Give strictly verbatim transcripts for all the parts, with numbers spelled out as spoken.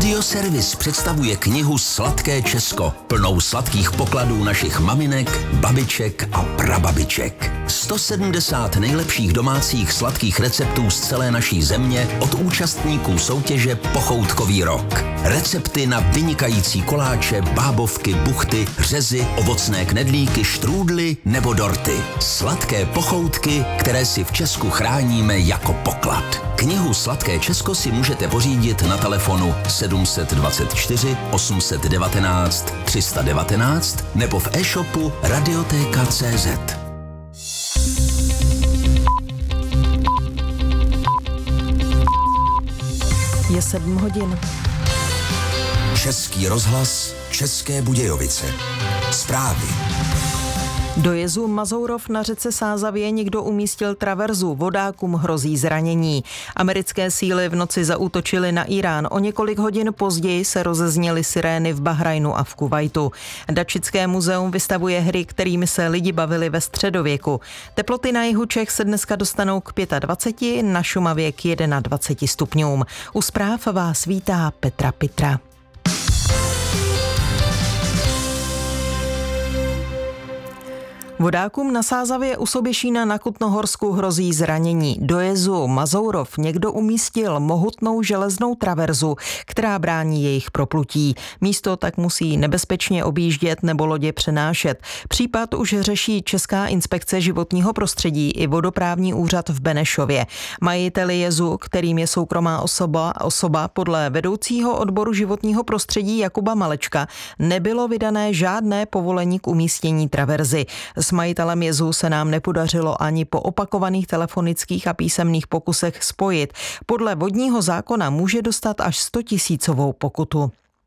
Radioservis představuje knihu Sladké Česko, plnou sladkých pokladů našich maminek, babiček a prababiček. sto sedmdesát nejlepších domácích sladkých receptů z celé naší země od účastníků soutěže Pochoutkový rok. Recepty na vynikající koláče, bábovky, buchty, řezy, ovocné knedlíky, štrůdly nebo dorty. Sladké pochoutky, které si v Česku chráníme jako poklad. Knihu Sladké Česko si můžete pořídit na telefonu sedm dvacet čtyři osm set devatenáct tři sta devatenáct nebo v e-shopu radioteka tečka cé zet. Je sedm hodin. Český rozhlas, České Budějovice. Zprávy. Do jezu Mazourov na řece Sázavě někdo umístil traverzu, vodákům hrozí zranění. Americké síly v noci zaútočily na Irán. O několik hodin později se rozezněly sirény v Bahrajnu a v Kuvajtu. Dačické muzeum vystavuje hry, kterými se lidi bavili ve středověku. Teploty na jihu Čech se dneska dostanou k dvaceti pěti, na Šumavě k dvaceti jednomu stupňům. U zpráv vás vítá Petra Pitra. Vodákům na Sázavě u Soběšína na Kutnohorsku hrozí zranění. Do jezu Mazourov někdo umístil mohutnou železnou traverzu, která brání jejich proplutí. Místo tak musí nebezpečně objíždět nebo lodě přenášet. Případ už řeší Česká inspekce životního prostředí i vodoprávní úřad v Benešově. Majiteli jezu, kterým je soukromá osoba, osoba podle vedoucího odboru životního prostředí Jakuba Malečka, nebylo vydané žádné povolení k umístění traverzy. S majitelem jezu se nám nepodařilo ani po opakovaných telefonických a písemných pokusech spojit. Podle vodního zákona může dostat až stotisícovou pokutu.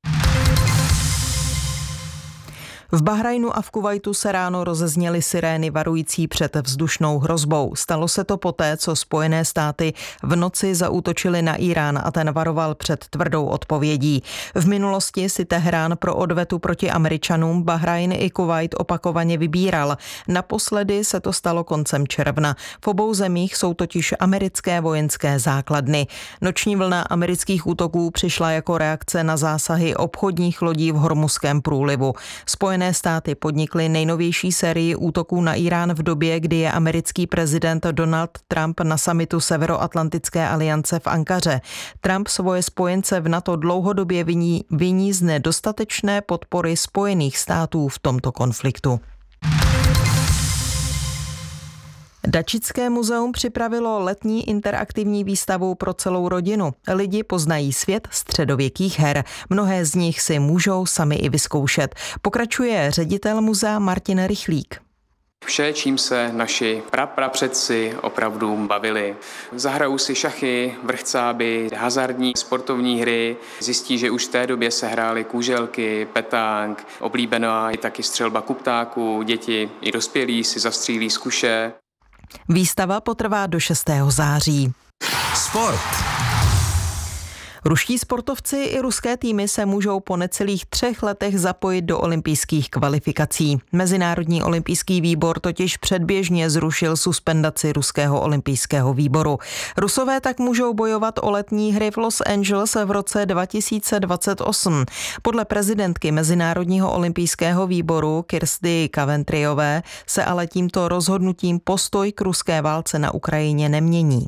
V Bahrajnu a v Kuvajtu se ráno rozezněly sirény varující před vzdušnou hrozbou. Stalo se to poté, co Spojené státy v noci zaútočily na Irán a ten varoval před tvrdou odpovědí. V minulosti si Teherán pro odvetu proti Američanům Bahrajn i Kuvajt opakovaně vybíral. Naposledy se to stalo koncem června. V obou zemích jsou totiž americké vojenské základny. Noční vlna amerických útoků přišla jako reakce na zásahy obchodních lodí v Hormuzském průlivu. Spojené státy podnikly nejnovější sérii útoků na Irán v době, kdy je americký prezident Donald Trump na summitu Severoatlantické aliance v Ankaře. Trump svoje spojence v NATO dlouhodobě viní, viní z nedostatečné podpory Spojených států v tomto konfliktu. Dačické muzeum připravilo letní interaktivní výstavu pro celou rodinu. Lidi poznají svět středověkých her. Mnohé z nich si můžou sami i vyzkoušet. Pokračuje ředitel muzea Martin Rychlík. Vše, čím se naši praprapředci opravdu bavili. Zahrajou si šachy, vrchcáby, hazardní sportovní hry. Zjistí, že už v té době se hrály kůželky, petánk, oblíbená i taky střelba kuptáků. Děti i dospělí si zastřílí z kuše. Výstava potrvá do šestého září. Sport. Ruští sportovci i ruské týmy se můžou po necelých třech letech zapojit do olympijských kvalifikací. Mezinárodní olympijský výbor totiž předběžně zrušil suspendaci ruského olympijského výboru. Rusové tak můžou bojovat o letní hry v Los Angeles v roce dva tisíce dvacet osm. Podle prezidentky Mezinárodního olympijského výboru Kirsty Coventryové se ale tímto rozhodnutím postoj k ruské válce na Ukrajině nemění.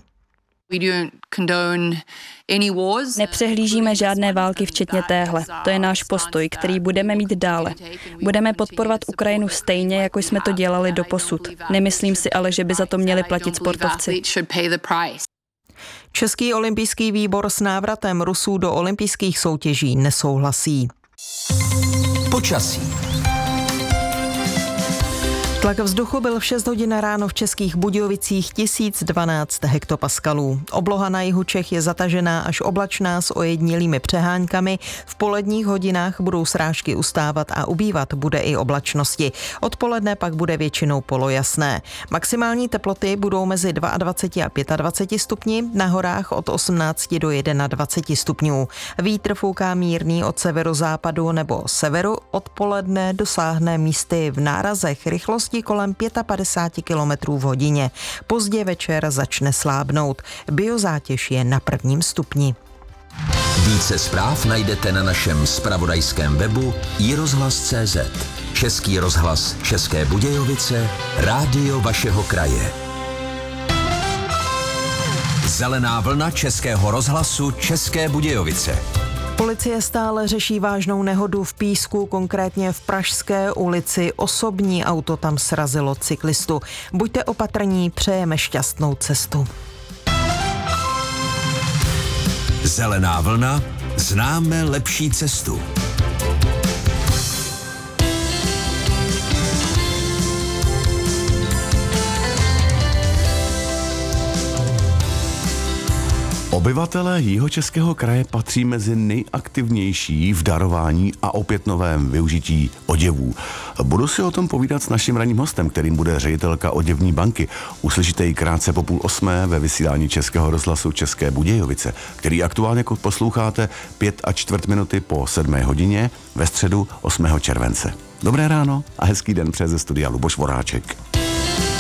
Nepřehlížíme žádné války, včetně téhle. To je náš postoj, který budeme mít dále. Budeme podporovat Ukrajinu stejně, jako jsme to dělali doposud. Nemyslím si ale, že by za to měli platit sportovci. Český olympijský výbor s návratem Rusů do olympijských soutěží nesouhlasí. Počasí. Tlak vzduchu byl v šest hodin ráno v Českých Budějovicích tisíc dvanáct hektopaskalů. Obloha na jihu Čech je zatažená až oblačná s ojedinělými přeháňkami. V poledních hodinách budou srážky ustávat a ubývat bude i oblačnosti. Odpoledne pak bude většinou polojasné. Maximální teploty budou mezi dvaceti dvěma a dvaceti pěti stupni, na horách od osmnácti do dvaceti jednoho stupňů. Vítr fouká mírný od severozápadu nebo severu, odpoledne dosáhne místy v nárazech rychlosti kolem padesát pět kilometrů v hodině. Pozdě večer začne slábnout. Biozátěž je na prvním stupni. Více zpráv najdete na našem zpravodajském webu i rozhlas tečka cé zet. Český rozhlas České Budějovice, rádio vašeho kraje. Zelená vlna Českého rozhlasu České Budějovice. Policie stále řeší vážnou nehodu v Písku, konkrétně v Pražské ulici. Osobní auto tam srazilo cyklistu. Buďte opatrní, přejeme šťastnou cestu. Zelená vlna, známe lepší cestu. Obyvatelé Jihočeského kraje patří mezi nejaktivnější v darování a opětnovém využití oděvů. Budu si o tom povídat s naším ranním hostem, kterým bude ředitelka oděvní banky. Uslyšíte ji krátce po půl osmé ve vysílání Českého rozhlasu České Budějovice, který aktuálně posloucháte pět a čtvrt minuty po sedmé hodině ve středu osmého července. Dobré ráno a hezký den přeje ze studia Luboš Voráček.